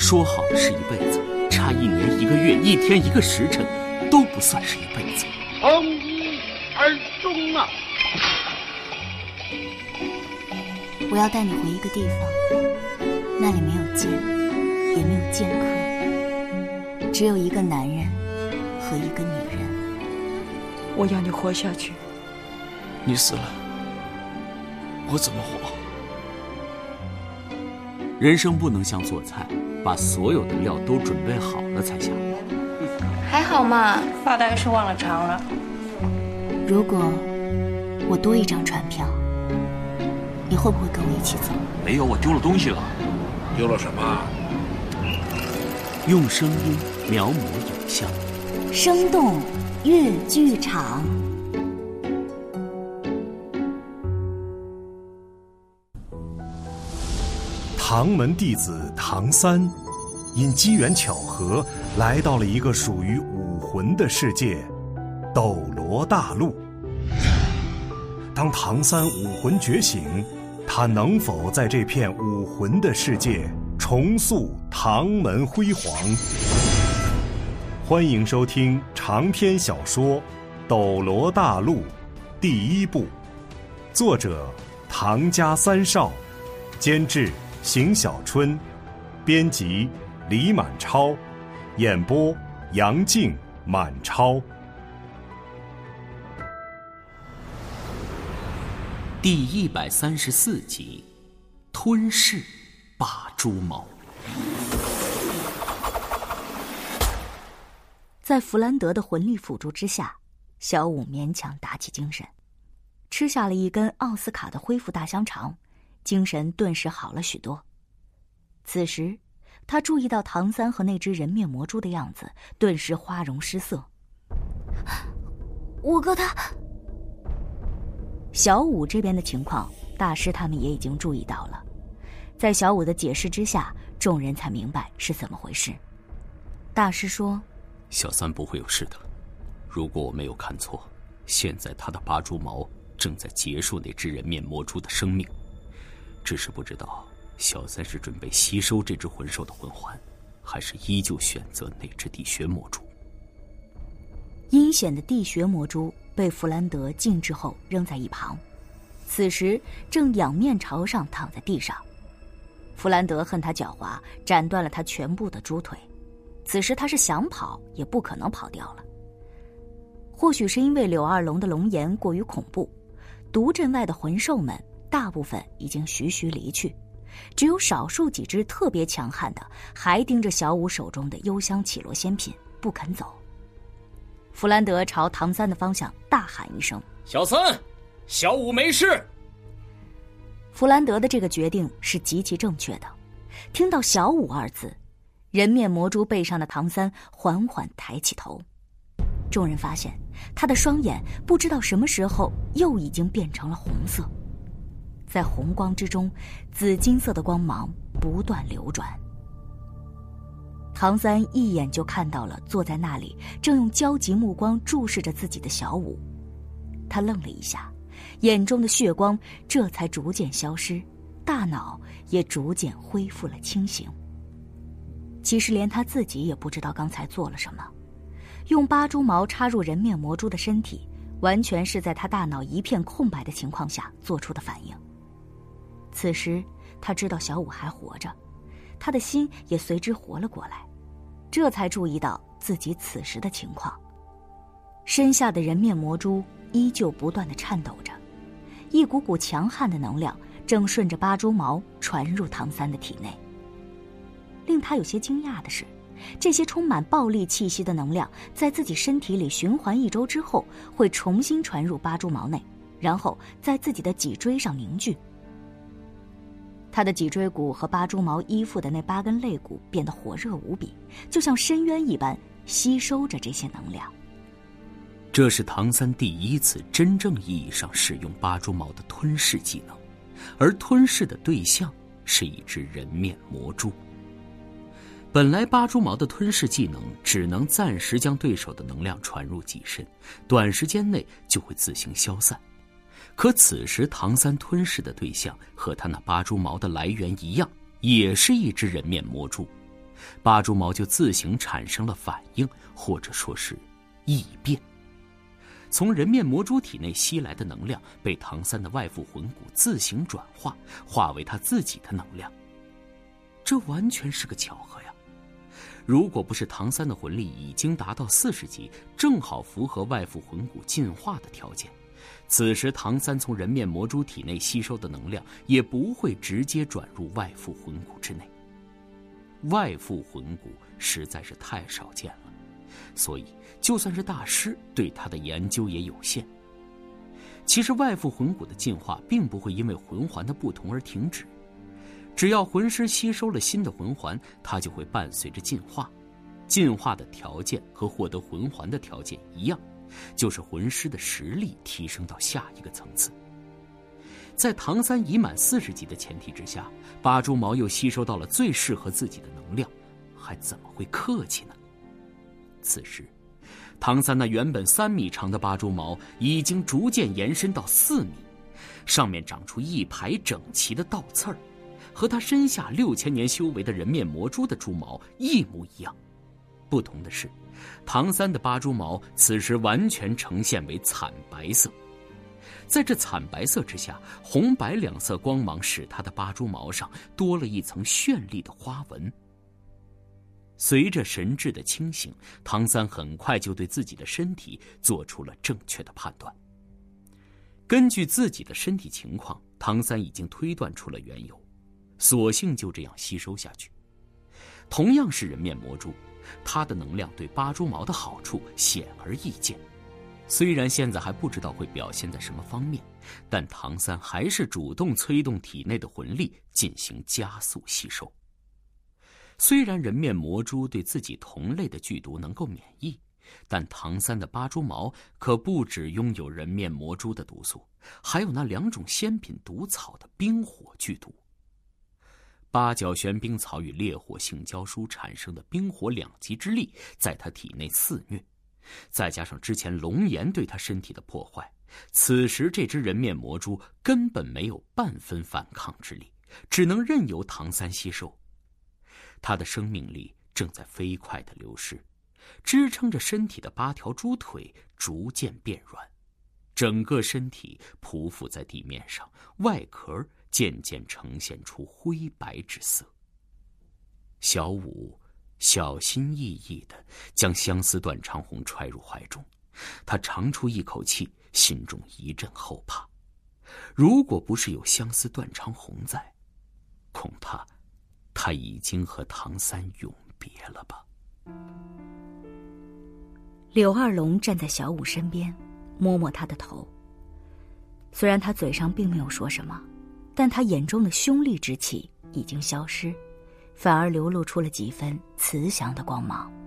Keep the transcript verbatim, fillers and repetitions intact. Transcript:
说好的是一辈子，差一年一个月，一天一个时辰，都不算是一辈子。 从一而终啊！ 我要带你回一个地方，那里没有剑，也没有剑客，只有一个男人和一个女人。 我要你活下去。 你死了，我怎么活？ 人生不能像做菜，把所有的料都准备好了才下锅。 还好嘛， 发呆是忘了常了。 如果我多一张船票，你会不会跟我一起走？ 没有，我丢了东西了。 丢了什么？ 用声音描摹影像， 生动粤剧场。 唐门弟子唐三，因机缘巧合来到了一个属于武魂的世界——斗罗大陆。当唐三武魂觉醒，他能否在这片武魂的世界重塑唐门辉煌？欢迎收听长篇小说《斗罗大陆》第一部，作者唐家三少，监制邢小春，编辑李满超，演播杨静、满超。 第一百三十四集，吞噬八蛛矛。 在弗兰德的魂力辅助之下，小五勉强打起精神，吃下了一根奥斯卡的恢复大香肠，精神顿时好了许多。此时他注意到唐三和那只人面魔蛛的样子，顿时花容失色。五哥他……小五这边的情况，大师他们也已经注意到了。在小五的解释之下，众人才明白是怎么回事。大师说： 小三不会有事的，如果我没有看错，现在他的八蛛矛正在结束那只人面魔蛛的生命，只是不知道小三是准备吸收这只魂兽的魂环，还是依旧选择那只地穴魔蛛。 阴险的地穴魔蛛被弗兰德禁制后扔在一旁，此时正仰面朝上躺在地上。弗兰德恨他狡猾，斩断了他全部的猪腿，此时他是想跑也不可能跑掉了。或许是因为柳二龙的龙颜过于恐怖，毒阵外的魂兽们大部分已经徐徐离去，只有少数几只特别强悍的还盯着小五手中的幽香绮罗仙品不肯走。弗兰德朝唐三的方向大喊一声： 小三，小五没事。 弗兰德的这个决定是极其正确的。听到小五二字，人面魔蛛背上的唐三缓缓抬起头，众人发现他的双眼不知道什么时候又已经变成了红色，在红光之中，紫金色的光芒不断流转。唐三一眼就看到了坐在那里正用焦急目光注视着自己的小五，他愣了一下，眼中的血光这才逐渐消失，大脑也逐渐恢复了清醒。其实连他自己也不知道刚才做了什么，用八蛛矛插入人面魔蛛的身体，完全是在他大脑一片空白的情况下做出的反应。此时他知道小五还活着，他的心也随之活了过来，这才注意到自己此时的情况。身下的人面魔蛛依旧不断地颤抖着，一股股强悍的能量正顺着八蛛矛传入唐三的体内。令他有些惊讶的是，这些充满暴力气息的能量在自己身体里循环一周之后，会重新传入八蛛矛内，然后在自己的脊椎上凝聚。他的脊椎骨和八蛛矛依附的那八根肋骨变得火热无比，就像深渊一般吸收着这些能量。 这是唐三第一次真正意义上使用八蛛矛的吞噬技能，而吞噬的对象是一只人面魔蛛。本来八蛛矛的吞噬技能只能暂时将对手的能量传入己身，短时间内就会自行消散。可此时唐三吞噬的对象和他那八蛛矛的来源一样，也是一只人面魔蛛。 八蛛毛就自行产生了反应，或者说是异变。从人面魔蛛体内吸来的能量被唐三的外附魂骨自行转化，化为他自己的能量。这完全是个巧合呀！如果不是唐三的魂力已经达到四十级，正好符合外附魂骨进化的条件，此时唐三从人面魔蛛体内吸收的能量也不会直接转入外附魂骨之内。外附魂骨实在是太少见了，所以就算是大师对他的研究也有限。其实外附魂骨的进化并不会因为魂环的不同而停止，只要魂师吸收了新的魂环，它就会伴随着进化。进化的条件和获得魂环的条件一样，就是魂师的实力提升到下一个层次。在唐三已满四十级的前提之下，八蛛毛又吸收到了最适合自己的能量，还怎么会客气呢？此时唐三那原本三米长的八蛛毛已经逐渐延伸到四米，上面长出一排整齐的倒刺儿，和他身下六千年修为的人面魔蛛的蛛毛一模一样。不同的是，唐三的八蛛毛此时完全呈现为惨白色，在这惨白色之下，红白两色光芒使他的八蛛毛上多了一层绚丽的花纹。随着神智的清醒，唐三很快就对自己的身体做出了正确的判断。根据自己的身体情况，唐三已经推断出了缘由，索性就这样吸收下去。同样是人面魔蛛，它的能量对八蛛毛的好处显而易见。虽然现在还不知道会表现在什么方面，但唐三还是主动催动体内的魂力进行加速吸收。虽然人面魔蛛对自己同类的剧毒能够免疫，但唐三的八蛛毛可不只拥有人面魔蛛的毒素，还有那两种仙品毒草的冰火剧毒。八角玄冰草与烈火性交书产生的冰火两极之力在他体内肆虐，再加上之前龙炎对他身体的破坏，此时这只人面魔蛛根本没有半分反抗之力，只能任由唐三吸收。他的生命力正在飞快地流失，支撑着身体的八条猪腿逐渐变软，整个身体匍匐在地面上，外壳渐渐呈现出灰白之色。小舞小心翼翼地将相思断肠红揣入怀中，他长出一口气，心中一阵后怕。如果不是有相思断肠红在，恐怕他已经和唐三永别了吧。 柳二龙站在小舞身边，摸摸他的头。虽然他嘴上并没有说什么，但他眼中的凶戾之气已经消失，反而流露出了几分慈祥的光芒。